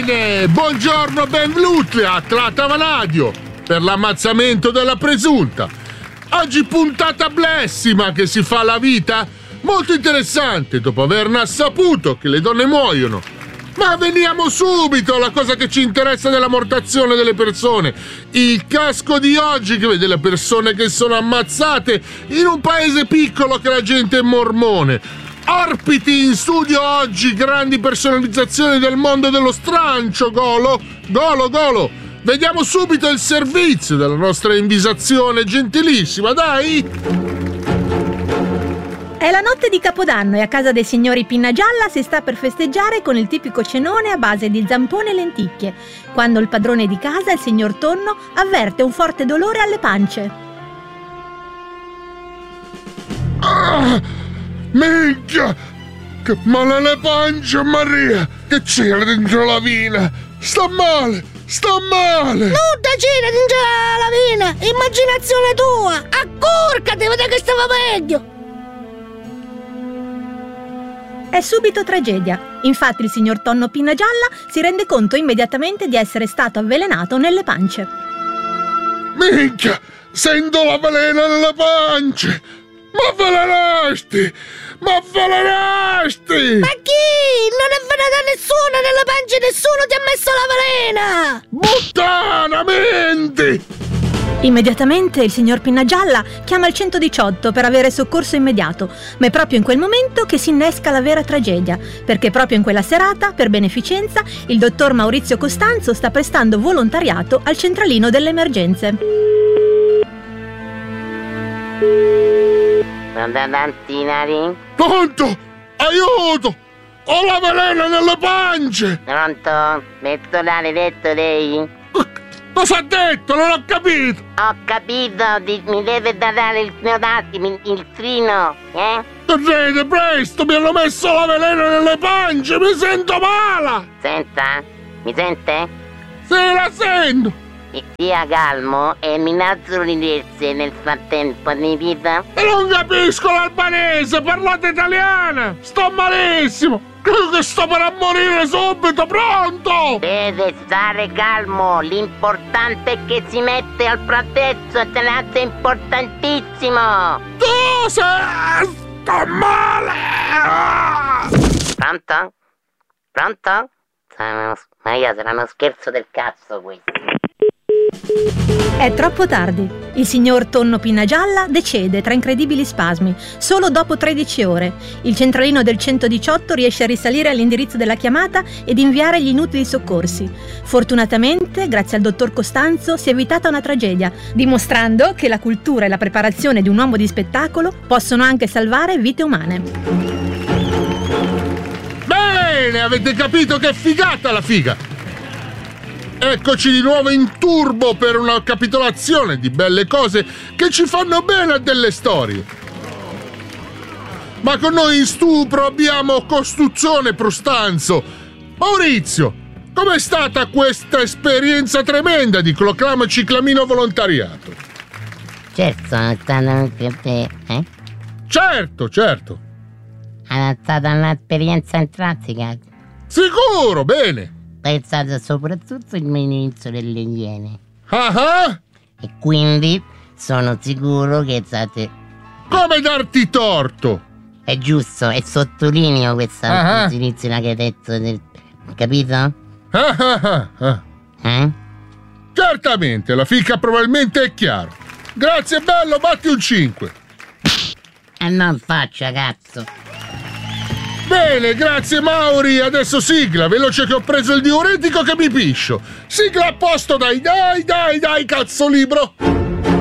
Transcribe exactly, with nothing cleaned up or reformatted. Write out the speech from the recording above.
Bene, buongiorno, benvenuti a Tratta Vanadio per l'ammazzamento della presunta. Oggi puntata blessima che si fa la vita molto interessante dopo aver assaputo che le donne muoiono. Ma veniamo subito alla cosa che ci interessa della mortazione delle persone. Il casco di oggi che vede le persone che sono ammazzate in un paese piccolo che la gente è mormone. Ospiti in studio oggi, grandi personalizzazioni del mondo dello strancio, Golo, Golo, Golo. Vediamo subito il servizio della nostra invisazione gentilissima, dai! È la notte di Capodanno e a casa dei signori Pinnagialla si sta per festeggiare con il tipico cenone a base di zampone e lenticchie, quando il padrone di casa, il signor Tonno, avverte un forte dolore alle pance. Ah! Minchia! Che male alle pance, Maria! Che c'era dentro la vina? Sta male! Sta male! Nuda c'era dentro la vina! Immaginazione tua! Accurcati, vedi che stava meglio! È subito tragedia. Infatti il signor Tonno Pinnagialla si rende conto immediatamente di essere stato avvelenato nelle pance. Minchia! Sento la velena nelle pance! Ma avvelenasti! Ma avvelenasti! Ma chi? Non è venuta nessuno nelle pance, nessuno ti ha messo la velena! Puttanamenti! Immediatamente il signor Pinnagialla chiama il centodiciotto per avere soccorso immediato, ma è proprio in quel momento che si innesca la vera tragedia, perché proprio in quella serata, per beneficenza, il dottor Maurizio Costanzo sta prestando volontariato al centralino delle emergenze. Pronto? Aiuto! Ho la velena nelle pance! Pronto? Mettolare detto lei? Cosa ha detto? Non ho capito! Ho capito, di- mi deve dare il pneumatico, il trino, eh? Correte, presto! Mi hanno messo la velena nelle pance! Mi sento male! Senta? Mi sente? Sì, la sento! Mi stia calmo e minaccio ridesse nel frattempo, capito? E non capisco l'albanese! Parlate italiana! Sto malissimo! Credo che sto per morire subito! Pronto! Deve stare calmo, l'importante è che si mette al protetto, è importantissimo! Tu sei... sto male! Pronto? Pronto? Sarà uno- Maria, sarà uno scherzo del cazzo questo. È troppo tardi. Il signor Tonno Pinnagialla decede tra incredibili spasmi, solo dopo tredici ore. Il centralino del centodiciotto riesce a risalire all'indirizzo della chiamata ed inviare gli inutili soccorsi. Fortunatamente, grazie al dottor Costanzo, si è evitata una tragedia, dimostrando che la cultura e la preparazione di un uomo di spettacolo possono anche salvare vite umane. Bene, avete capito che figata la figa! Eccoci di nuovo in turbo per una capitolazione di belle cose che ci fanno bene a delle storie. Ma con noi in stupro abbiamo Costruzione Prostanzo. Maurizio, com'è stata questa esperienza tremenda di Cloclamo Ciclamino Volontariato? Certo, sono stato anche te, eh? Certo, certo. È stata un'esperienza in pratica. Sicuro, bene. Pensato soprattutto il inizio delle Iene. Ah ah? E quindi sono sicuro che state... Come darti torto? È giusto, e sottolineo questa Ah. inizio che hai detto, del... capito? Ah ah ah ah. Eh? Certamente, la fica probabilmente è chiaro. Grazie bello, batti un cinque. E non faccia, cazzo. Bene, grazie Mauri, adesso sigla, veloce che ho preso il diuretico che mi piscio. Sigla a posto, dai, dai, dai, dai, cazzo libro.